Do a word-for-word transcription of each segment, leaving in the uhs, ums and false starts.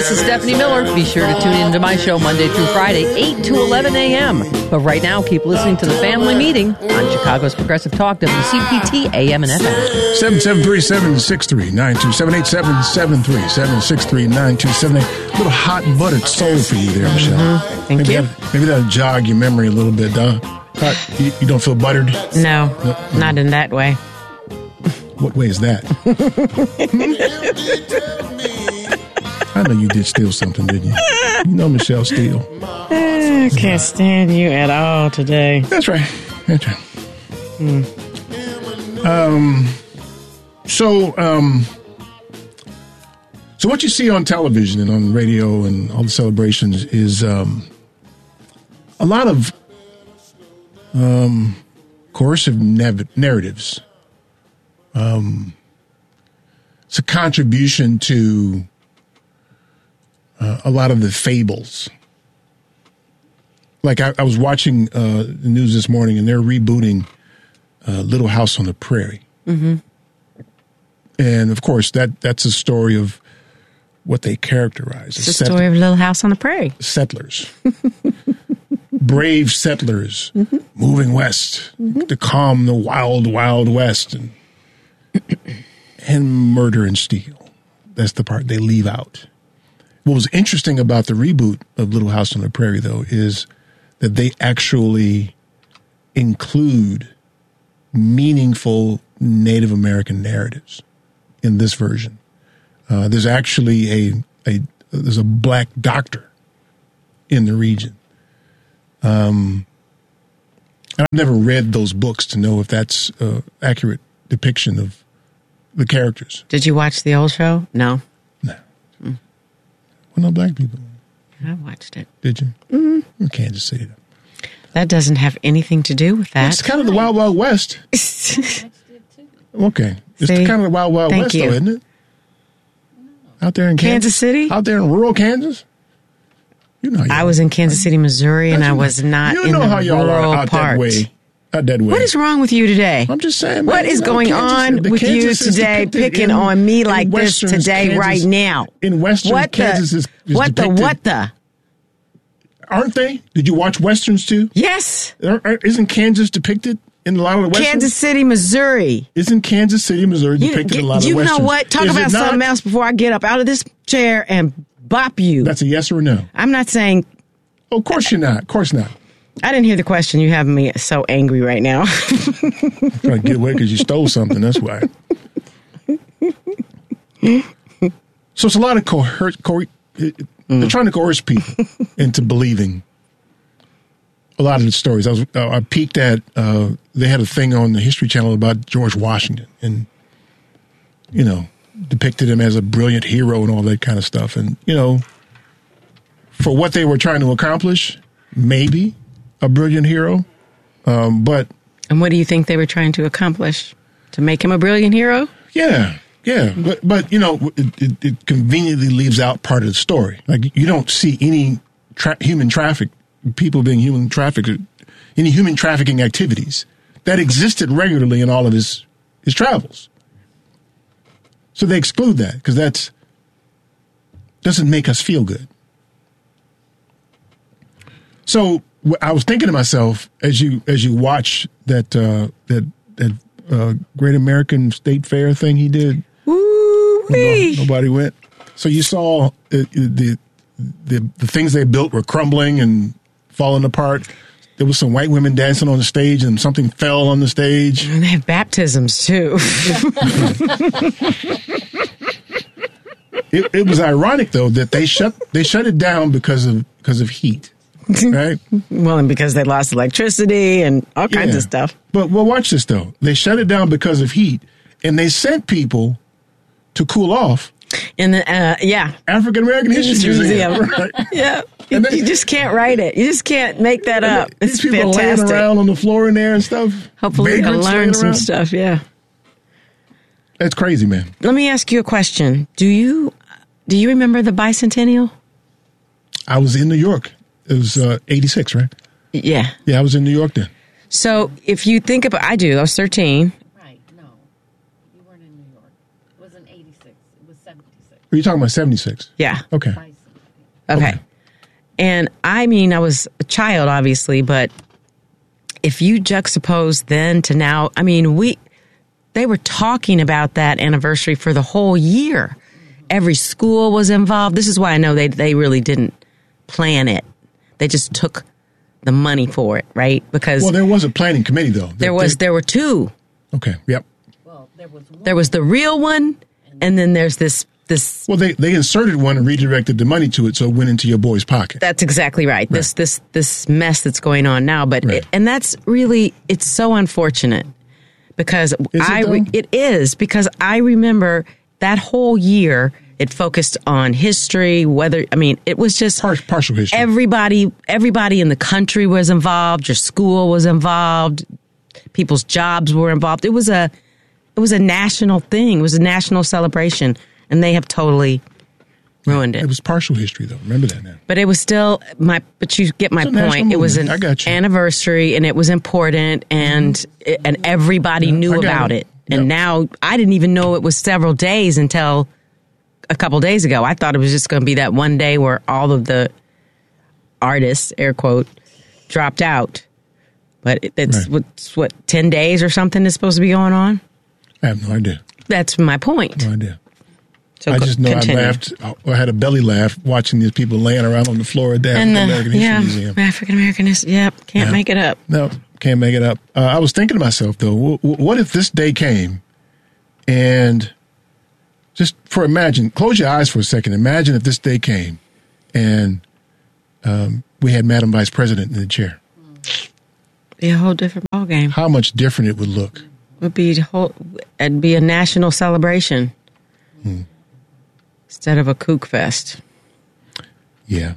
this is Stephanie Miller. Be sure to tune in to my show Monday through Friday, eight to eleven a.m. But right now, keep listening to The Family Meeting on Chicago's Progressive Talk, W C P T, A M and F M. seven seven three, seven six three, nine two seven eight, seven seven three, seven six three, nine two seven eight. A little hot buttered soul for you there, Michelle. Mm-hmm. Thank maybe you. That, maybe that'll jog your memory a little bit, huh? You, you don't feel buttered? No, no, not in that way. What way is that? I know you did steal something, didn't you? You know Michelle Steele. I can't stand you at all today. That's right. That's right. Mm. Um. So, um. So what you see on television and on radio and all the celebrations is um, a lot of um, coercive nav- narratives. Um, it's a contribution to uh, a lot of the fables. Like I, I was watching uh, the news this morning, and they're rebooting uh, Little House on the Prairie. Mm-hmm. And of course, that that's a story of what they characterize. It's the set- story of Little House on the Prairie. Settlers. Brave settlers mm-hmm. moving west mm-hmm. to calm the wild, wild west and and murder and steal. That's the part they leave out. What was interesting about the reboot of Little House on the Prairie, though, is that they actually include meaningful Native American narratives in this version. Uh, there's actually a, a there's a black doctor in the region. Um, I've never read those books to know if that's an accurate depiction of the characters. Did you watch the old show? No. No. Mm. Well, no black people. I watched it. Did you? Mm-hmm. In Kansas City. That doesn't have anything to do with that. Well, it's kind of the Wild Wild West. Okay. It's See? kind of the Wild Wild Thank West, you. though, isn't it? Out there in Kansas Kansas City? Out there in rural Kansas? You know, I was in Kansas City, Missouri, and I was not you in know the how y'all rural are out part. that way. Out that way. What is wrong with you today? I'm just saying. What man, is you know, going Kansas, on with you Kansas is today, depicted picking in- on me in like this Westerns, today, Kansas- right now? In Western What Kansas the? is, is what the? depicted- What the? Aren't they? Did you watch Westerns too? Yes. Are- are- Isn't Kansas depicted in a lot of the Westerns? Kansas City, Missouri. Isn't Kansas City, Missouri You, depicted in a lot of you Westerns? know what? Talk Is about it not? something else before I get up out of this chair and bop you. That's a yes or a no. I'm not saying. Oh, of course you're not. Of course not. I didn't hear the question. You have me so angry right now. Trying to get away because you stole something. That's why. So it's a lot of coerce. Co- mm. They're trying to coerce people into believing a lot of the stories. I was uh, I peeked at. Uh, they had a thing on the History Channel about George Washington, and you know, depicted him as a brilliant hero and all that kind of stuff. And you know, for what they were trying to accomplish, maybe a brilliant hero, um, but. And what do you think they were trying to accomplish? To make him a brilliant hero? Yeah, yeah. But, but you know, it, it, it conveniently leaves out part of the story. Like, you don't see any tra- human traffic, people being human trafficked, any human trafficking activities that existed regularly in all of his, his travels. So they exclude that because that's doesn't make us feel good. So I was thinking to myself as you as you watch that uh, that that uh, Great American State Fair thing he did. Woo-wee. Nobody went. So you saw the, the the the things they built were crumbling and falling apart. There was some white women dancing on the stage, and something fell on the stage. And they have baptisms too. it, it was ironic though that they shut they shut it down because of because of heat. Right. Well, and because they lost electricity and all kinds Yeah. of stuff. But well, watch this though. They shut it down because of heat, and they sent people to cool off. In the uh, yeah, African American History Museum. Museum. Right? Yeah, you, And they- you just can't write it. You just can't make that up. These It's people fantastic. laying around on the floor in there and stuff. Hopefully, they'll Vagrants learn laying some around. stuff. Yeah. That's crazy, man. Let me ask you a question. Do you do you remember the bicentennial? I was in New York. It was uh, eighty-six, right? Yeah. Yeah, I was in New York then. So if you think about, I do. I was thirteen. Right, no. You weren't in New York. It wasn't eighty-six. It was seventy-six. Are you talking about seventy-six? Yeah. Okay. Bicentennial. Okay. Okay. And I mean, I was a child, obviously, but if you juxtapose then to now, I mean, we, they were talking about that anniversary for the whole year. Every school was involved. This is why I know they, they really didn't plan it. They just took the money for it, right? Because Well, there was a planning committee, though. there was, there were two. Okay, yep. There was the real one, and then there's this, this. Well, they, they inserted one and redirected the money to it, so it went into your boy's pocket. That's exactly right. Right. This, this, this mess that's going on now. But, Right. it, and that's really, it's so unfortunate because Is it, I, re- though? it is because I remember that whole year it focused on history, whether, I mean, it was just Par- partial history. everybody, everybody in the country was involved. Your school was involved. People's jobs were involved. It was a, it was a national thing. It was a national celebration, and they have totally ruined it. It was partial history, though. Remember that now. But it was still my. But you get my It's a national point. It was an movement. I got you. anniversary, and it was important, and and everybody Yeah, knew I got about it. it. And Yep. now I didn't even know it was several days until a couple days ago. I thought it was just going to be that one day where all of the artists, air quote, dropped out. But it, it's Right. what's what ten days or something is supposed to be going on. I have no idea. That's my point. No idea. So I go- just know continue. I laughed. I had a belly laugh watching these people laying around on the floor at the And African the, American History yeah, Museum. African American history. Yep, can't Yeah. make it up. No, can't make it up. Uh, I was thinking to myself, though, w- w- what if this day came and just for imagine, close your eyes for a second. Imagine if this day came and um, we had Madam Vice President in the chair. Be a whole different ballgame. How much different it would look. Would be a whole. It'd be a national celebration Hmm. instead of a kook fest. Yeah.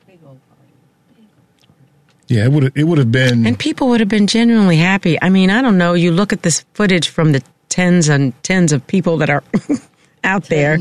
Yeah, it would it would have been. And people would have been genuinely happy. I mean, I don't know. You look at this footage from the tens and tens of people that are out there.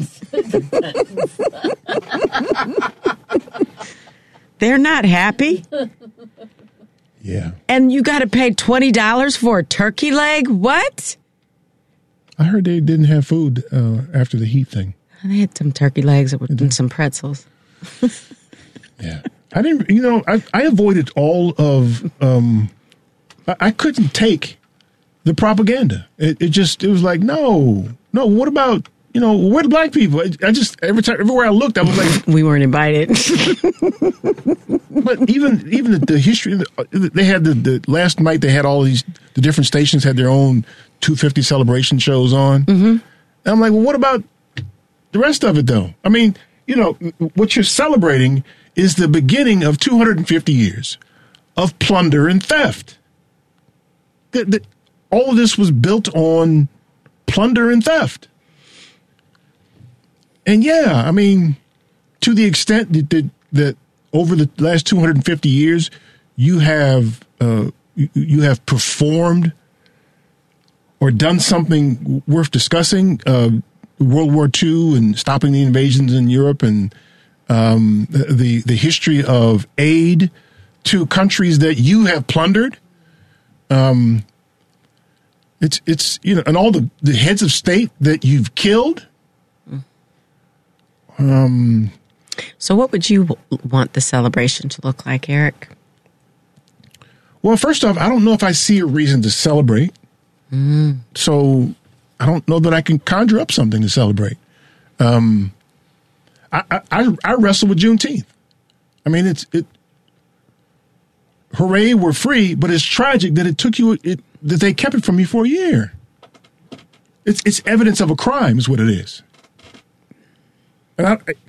They're not happy. Yeah. And you got to pay twenty dollars for a turkey leg? What? I heard they didn't have food uh, after the heat thing. They had some turkey legs and some pretzels. Yeah. I didn't, you know, I, I avoided all of, um, I, I couldn't take the propaganda. It, it just, it was like, no, no, what about, you know, where the black people? I, I just, every time, everywhere I looked, I was like, We weren't invited. but even, even the, the history, they had the, the, last night they had all these, the different stations had their own two fifty celebration shows on. Mm-hmm. And I'm like, well, what about the rest of it though? I mean, you know, what you're celebrating is the beginning of two hundred fifty years of plunder and theft. The, the, all of this was built on plunder and theft. And yeah, I mean, to the extent that, that, that over the last two hundred fifty years, you have uh, you, you have performed or done something worth discussing, uh, World War Two and stopping the invasions in Europe and um, the the history of aid to countries that you have plundered. Um, it's it's you know, and all the, the heads of state that you've killed. Um. So what would you w- want the celebration to look like, Eric? Well, first off, I don't know if I see a reason to celebrate. Mm. So I don't know that I can conjure up something to celebrate. Um, I, I, I wrestle with Juneteenth. I mean, it's it. Hooray, we're free, but it's tragic that it took you it, that they kept it from you for a year. It's it's evidence of a crime, is what it is. And I, I,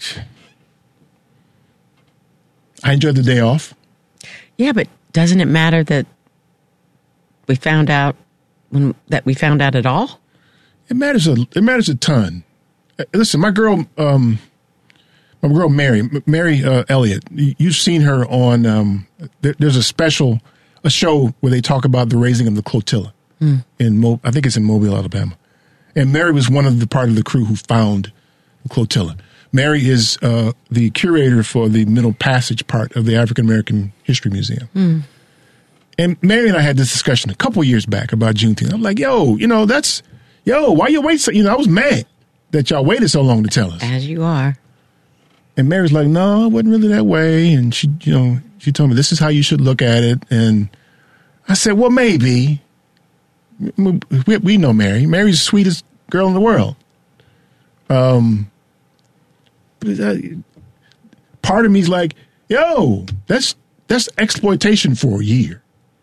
I enjoyed the day off. Yeah, but doesn't it matter that we found out when that we found out at all? It matters a it matters a ton. Uh, Listen, my girl, um, my girl Mary, M- Mary uh, Elliott. y- You've seen her on. Um, there, there's a special, a show where they talk about the raising of the flotilla in Mo, I think it's in Mobile, Alabama. And Mary was one of the part of the crew who found the flotilla. Mary is uh, the curator for the Middle Passage part of the African American History Museum. And Mary and I had this discussion a couple years back about Juneteenth. I'm like, yo, you know, that's, yo, why you wait so, you know, I was mad that y'all waited so long to tell us. As you are. And Mary's like, no, it wasn't really that way. And she, you know, she told me this is how you should look at it. And I said, well, maybe. We, we know Mary. Mary's the sweetest girl in the world. Um, but, uh, part of me's like, yo, that's that's exploitation for a year.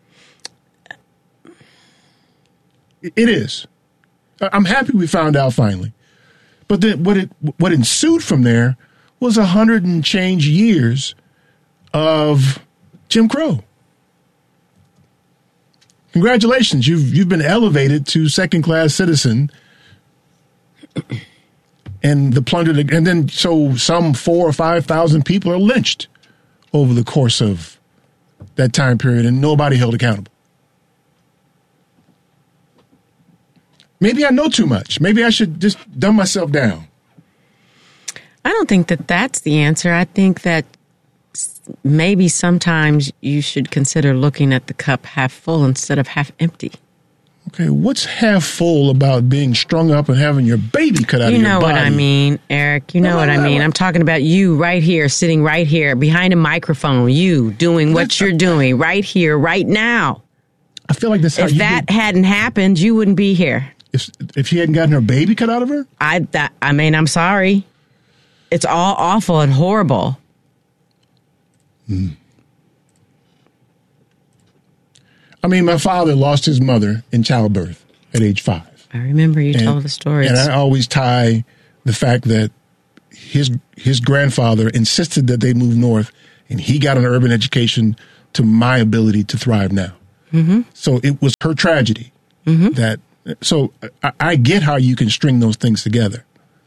It, it is. I'm happy we found out finally. But then what it what ensued from there was a hundred and change years of Jim Crow. Congratulations, you've you've been elevated to second class citizen, and the plunder, and then so some four or five thousand people are lynched over the course of that time period, and nobody held accountable. Maybe I know too much. Maybe I should just dumb myself down. I don't think that that's the answer. I think that maybe sometimes you should consider looking at the cup half full instead of half empty. Okay, what's half full about being strung up and having your baby cut out you of your body? You know what I mean, Eric. You know what I mean. I'm talking about you right here, sitting right here, behind a microphone, you doing what you're doing right here, right now. I feel like that's how If you that would, hadn't happened, you wouldn't be here. If, if she hadn't gotten her baby cut out of her? I, that, I mean, I'm sorry. It's all awful and horrible. Hmm. I mean, my father lost his mother in childbirth at age five. I remember you and, told the story. And I always tie the fact that his his grandfather insisted that they move north, and he got an urban education to my ability to thrive now. Mm-hmm. So it was her tragedy. Mm-hmm. That so I, I get how you can string those things together.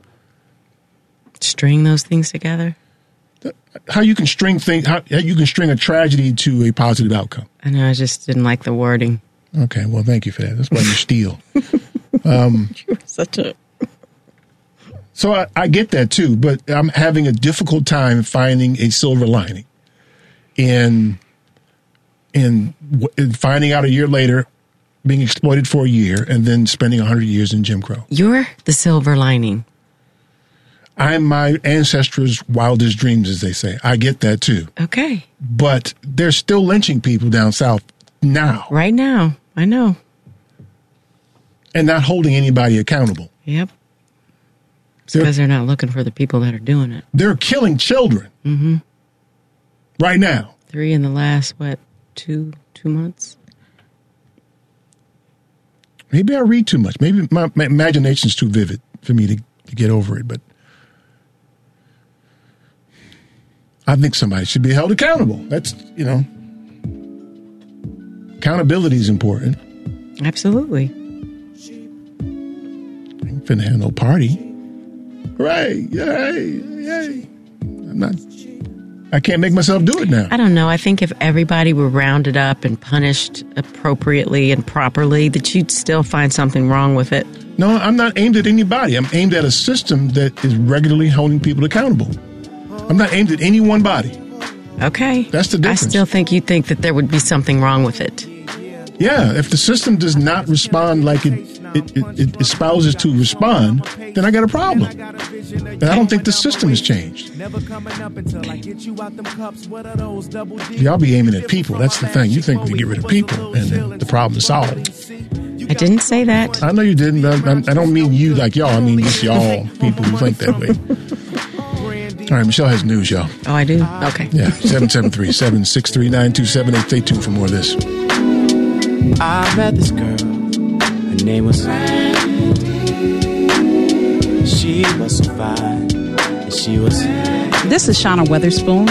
String those things together? How you can string things, how, how you can string a tragedy to a positive outcome. I know, I just didn't like the wording. Okay, well, thank you for that. That's why you steal. Um, You're such a... So I, I get that too, but I'm having a difficult time finding a silver lining in, in, in finding out a year later, being exploited for a year, and then spending one hundred years in Jim Crow. You're the silver lining. I'm my ancestors' wildest dreams, as they say. I get that too. Okay. But they're still lynching people down south now. Right now. I know. And not holding anybody accountable. Yep. It's because they're not looking for the people that are doing it. They're killing children. Mm-hmm. Right now. Three in the last, what, two two months? Maybe I read too much. Maybe my, my imagination's too vivid for me to, to get over it. But I think somebody should be held accountable. That's, you know, accountability is important. Absolutely. I ain't finna have no party. Hooray! Yay! Yay! I'm not. I can't make myself do it now. I don't know. I think if everybody were rounded up and punished appropriately and properly, that you'd still find something wrong with it. No, I'm not aimed at anybody. I'm aimed at a system that is regularly holding people accountable. I'm not aimed at any one body. Okay. That's the difference. I still think you think that there would be something wrong with it. Yeah, if the system does not respond like it, it, it, it espouses to respond, then I got a problem. And I don't think the system has changed. Y'all be aiming at people. That's the thing. You think we get rid of people and then the problem is solved. I didn't say that. I know you didn't. But I, I don't mean you like y'all. I mean just y'all, people who think that way. All right, Michelle has news, y'all. Oh, I do? Okay. Yeah, seven seven three, seven six three, nine two seven eight. Stay tuned for more of this. I met this girl. Her name was She was so fine. And she was This is Shauna Weatherspoon,